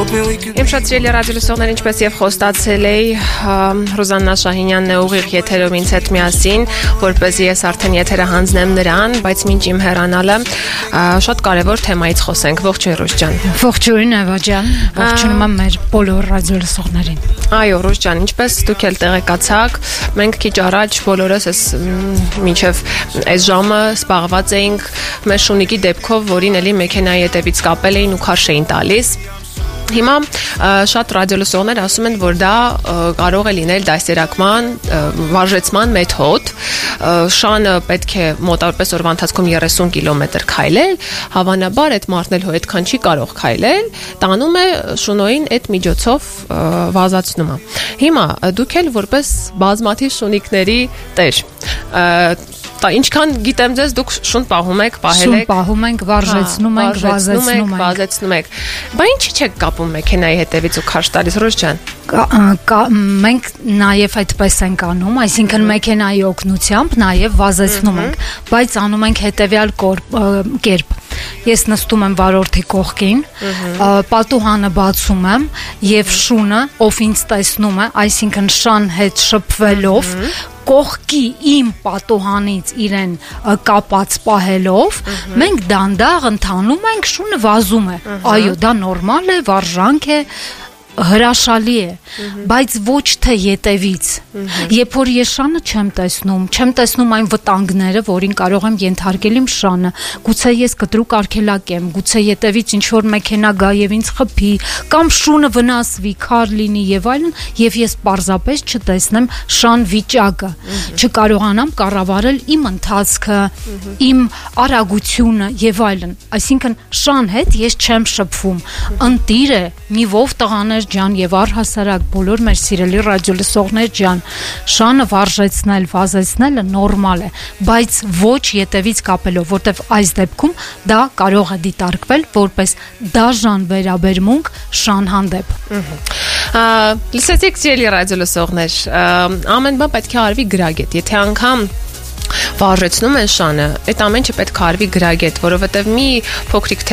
Իմ շատ սիրելի ռադիոլսողներ, ինչպես եւ խոստացել էի, Ռուզաննա Շահինյանն է ուղիղ եթերով ինձ հետ միասին, որպեսզի ես արդեն եթերը հանձնեմ նրան, բայց մինչ իմ հեռանալը շատ կարևոր թեմայից խոսենք։ Ողջույն Ռուժ ջան։ Ողջույն Էվա ջան։ Ողջունում եմ մեր բոլոր ռադիոլսողներին։ Այո, Ռուժ ջան, ինչպես դուք էլ տեղեկացաք, մենք քիչ առաջ բոլորս մինչև այս ժամը զբաղված էինք մեր շունիկի դեպքով, որին էլի մեքենայի հետևից կապել էին ու քարշ էին տալիս։ Հիմա շատ ռադիոլսողներ ասում են, որ դա կարող է լինել դաստիարակման, վարժեցման մեթոդ։ Շանը պետք է մոտավորապես օրվա ընթացքում 30 կիլոմետր քայլել, հավանաբար այդ մարդն էլ այդքան չի կարող քայլել, տանում է շունոյին այդ միջոցով վազացնում է։ Հիմա դուք էլ որպես բազմաթիվ շունիկների տեր ինչքան գիտեմ ձեզ դուք շուն պահում եք, պահել եք։ Շուն պահում ենք, վարժեցնում ենք, վազեցնում եք։ Բա ինչի՞ չեք կապում մեքենայի հետևից ու քարշ տալիս, Ռուժ ջան։ Մենք նաև այդպես ենք անում, այսինքն մեքենայի օգնությամբ նաև վազեցնում ենք, բայց անում ենք հետևյալ կերպ։ Ես նստում եմ վարորդի կողքին, պատուհանը բացում եմ եւ շունը, ով ինձ տեսնում է, այսինքն շան հետ շփվելով, կողքի իմ պատուհանից իրեն կապած պահելով, մենք դանդաղ ընթանում ենք, շունը վազում է։ Այո, դա նորմալ է, վարժանք է, հրաշալի է, բայց ոչ թե ետևից։ Երբ որ ես շանը չեմ տեսնում այն վտանգները, որին կարող եմ ենթարկել իմ շանը, գուցե ես կտրուկ արգելակեմ, գուցե ետևից ինչ որ մեքենա գա եւ ինձ խփի, կամ շունը վնասվի, քար լինի եւ այլն, եւ ես պարզապես չտեսնեմ շան վիճակը, չկարողանամ կառավարել իմ ընթացքը, իմ արագությունը եւ այլն։ Այսինքն շան հետ ես չեմ շփվում։ Ընտիր է, մի ով տղաներ ջան եւ առհասարակ բոլոր մեր սիրելի ռադիոլսողներ ջան, շանը վարժեցնել, վազեցնելը նորմալ է, բայց ոչ ետևից կապելով, որտեվ այս դեպքում դա կարող է դիտարկվել որպես դաժան վերաբերմունք շան հանդեպ։ Լսեցիք սիրելի ռադիոլսողներ, ամեն բան պետք է արվի գրագետ, եթե անգամ վարժեցնում են շանը, այդ ամենը պետք է արվի գրագետ, որովհետև մի փոքրիկ